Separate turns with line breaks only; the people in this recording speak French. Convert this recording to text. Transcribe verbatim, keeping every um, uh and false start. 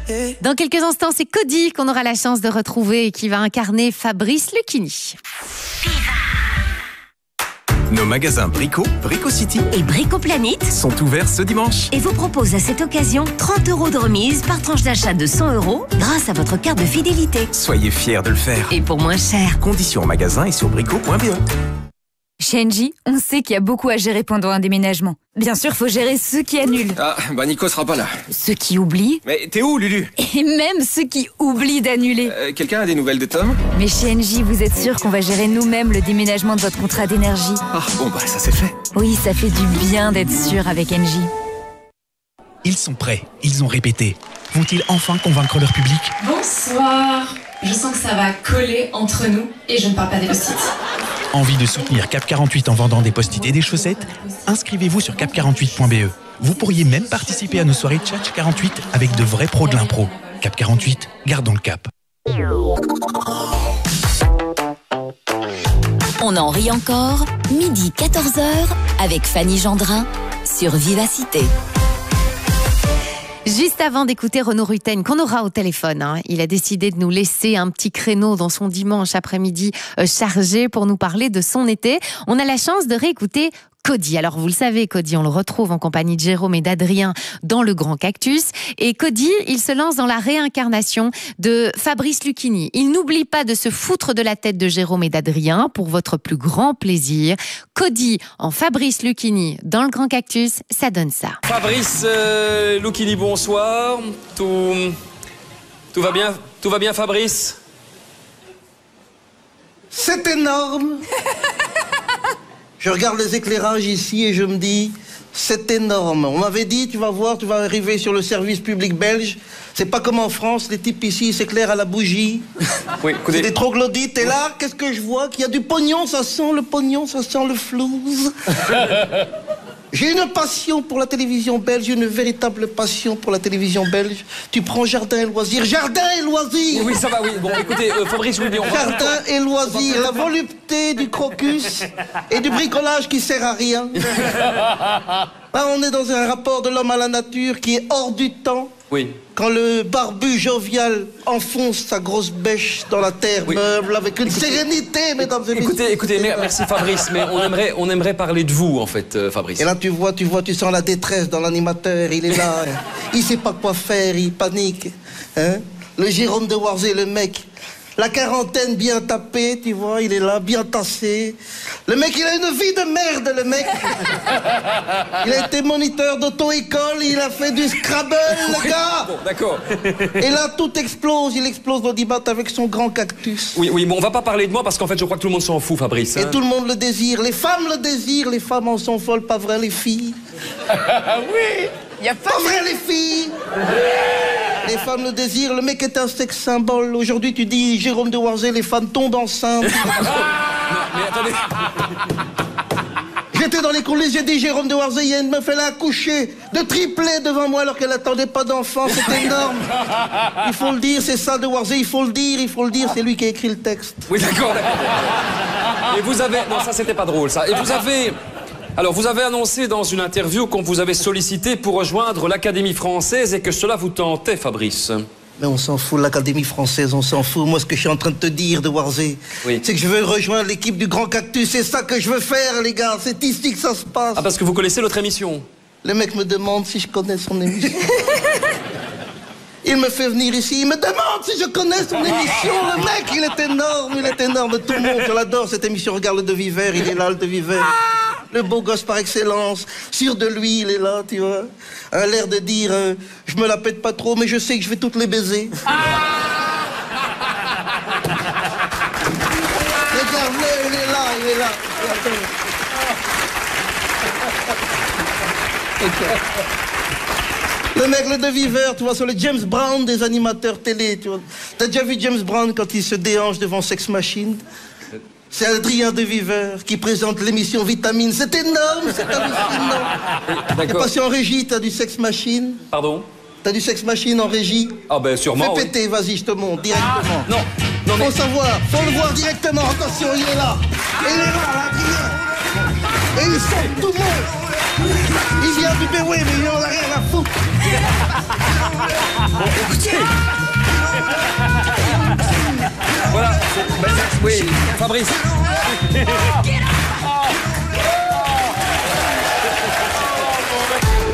Dans quelques instants, c'est Cody qu'on aura la chance de retrouver et qui va incarner Fabrice Lucchini.
Nos magasins Brico, Brico City
et Brico Planet
sont ouverts ce dimanche.
Et vous proposent à cette occasion trente euros de remise par tranche d'achat de cent euros grâce à votre carte de fidélité.
Soyez fiers de le faire.
Et pour moins cher.
Conditions en magasin et sur brico point b e.
Chez Engie, on sait qu'il y a beaucoup à gérer pendant un déménagement. Bien sûr, faut gérer ceux qui annulent.
Ah, bah Nico sera pas là.
Ceux qui oublient.
Mais t'es où, Lulu?
Et même ceux qui oublient d'annuler.
Euh, quelqu'un a des nouvelles de Tom?
Mais chez Engie, vous êtes sûr qu'on va gérer nous-mêmes le déménagement de votre contrat d'énergie?
Ah, bon bah ça c'est fait.
Oui, ça fait du bien d'être sûr avec Engie.
Ils sont prêts, ils ont répété. Vont-ils enfin convaincre leur public?
Bonsoir. Je sens que ça va coller entre nous et je ne parle pas des post-it.
Envie de soutenir Cap quarante-huit en vendant des post-it et des chaussettes? Inscrivez-vous sur cap quarante-huit point b e. Vous pourriez même participer à nos soirées Tchatch quarante-huit avec de vrais pros de l'impro. Cap quarante-huit, gardons le cap.
On en rit encore, midi quatorze heures avec Fanny Gendrin sur Vivacité.
Juste avant d'écouter Renaud Rutten, qu'on aura au téléphone, hein, il a décidé de nous laisser un petit créneau dans son dimanche après-midi euh, chargé pour nous parler de son été. On a la chance de réécouter Cody. Alors vous le savez, Cody, on le retrouve en compagnie de Jérôme et d'Adrien dans Le Grand Cactus. Et Cody, il se lance dans la réincarnation de Fabrice Lucchini. Il n'oublie pas de se foutre de la tête de Jérôme et d'Adrien pour votre plus grand plaisir. Cody en Fabrice Lucchini dans Le Grand Cactus, ça donne ça.
Fabrice euh, Lucchini, bonsoir. Tout, tout va bien, tout va bien, Fabrice?
C'est énorme. Je regarde les éclairages ici et je me dis, c'est énorme. On m'avait dit, tu vas voir, tu vas arriver sur le service public belge. C'est pas comme en France, les types ici, ils s'éclairent à la bougie.
Oui, écoutez...
C'est des troglodytes. Et là, qu'est-ce que je vois? Qu'il y a du pognon, ça sent le pognon, ça sent le flouze. J'ai une passion pour la télévision belge, une véritable passion pour la télévision belge. Tu prends Jardin et Loisirs. Jardin et Loisirs!
Oui, ça va, oui. Bon, écoutez, euh, Fabrice, oui, on va...
Jardin et Loisirs, la volupté du crocus et du bricolage qui sert à rien. Là, on est dans un rapport de l'homme à la nature qui est hors du temps.
Oui.
Quand le barbu jovial enfonce sa grosse bêche dans la terre oui. meuble avec une sérénité, mesdames et messieurs.
Écoutez, écoutez, merci Fabrice, mais on aimerait, on aimerait parler de vous, en fait, euh, Fabrice.
Et là, tu vois, tu vois, tu sens la détresse dans l'animateur. Il est là, hein. Il sait pas quoi faire, il panique. Hein? Le Jérôme de Warzé, le mec. La quarantaine bien tapée, tu vois, il est là, bien tassé. Le mec, il a une vie de merde, le mec. Il a été moniteur d'auto-école, il a fait du Scrabble, le gars.
Bon, d'accord.
Et là, tout explose, il explose l'audimat avec son grand cactus.
Oui, oui, bon, on va pas parler de moi parce qu'en fait, je crois que tout le monde s'en fout, Fabrice. Hein.
Et tout le monde le désire, les femmes le désirent, les femmes en sont folles, pas vrai, les filles.
Oui,
il y a pas vrai, les filles. Les femmes le désirent, le mec est un sexe symbole. Aujourd'hui, tu dis Jérôme de Warzé, les femmes tombent enceintes.
Non, mais attendez.
J'étais dans les coulisses, j'ai dit Jérôme de Warzé, il y a une meuf, elle a accouché de triplé devant moi alors qu'elle n'attendait pas d'enfant, c'est énorme. Il faut le dire, c'est ça de Warzé, il faut le dire, il faut le dire, c'est lui qui a écrit le texte.
Oui, d'accord. Et vous avez... Non, ça, c'était pas drôle, ça. Et vous avez... Alors, vous avez annoncé dans une interview qu'on vous avait sollicité pour rejoindre l'Académie française et que cela vous tentait, Fabrice.
Mais on s'en fout, l'Académie française, on s'en fout. Moi, ce que je suis en train de te dire, de Warzé, oui. c'est que je veux rejoindre l'équipe du Grand Cactus. C'est ça que je veux faire, les gars. C'est ici que ça se passe.
Ah, parce que vous connaissez notre émission?
Le mec me demande si je connais son émission. Il me fait venir ici, il me demande si je connais son émission. Le mec, il est énorme, il est énorme. Tout le monde, je l'adore, cette émission. Regarde le Devis Vert, il est là, le Devis Vert. Le beau gosse par excellence, sûr de lui, il est là, tu vois. Un l'air de dire, euh, je me la pète pas trop, mais je sais que je vais toutes les baiser. Regarde-le, il est là, il est là. Le mec, le Devis Vert, tu vois, sur le James Brown des animateurs télé, tu vois. T'as déjà vu James Brown quand il se déhanche devant Sex Machine? C'est Adrien de Viveur qui présente l'émission Vitamine. C'est énorme, c'est hallucinant. T'es passé en régie, t'as du Sex Machine?
Pardon?
T'as du Sex Machine en régie?
Ah ben sûrement,
Fais péter,
oui.
vas-y, je te montre, directement.
Ah, non, non mais...
Faut savoir, faut le voir directement, attention, il est là. Il est là, là, Adrien. Et il sort tout le monde. Il vient du B W, mais il en a rien à foutre.
Bon, écoutez... Oui, Fabrice.